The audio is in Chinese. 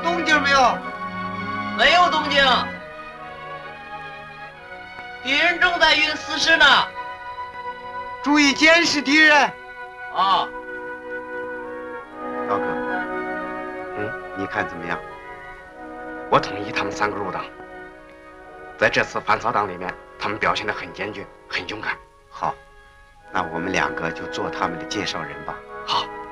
动静没有？ 没有动静。敌人正在运死尸呢。 注意监视敌人。 啊， 老哥，你看怎么样？ 我同意他们3个入党。在这次反扫党里面，他们表现得很坚决，很勇敢。 好，那我们2个就做他们的介绍人吧。 好。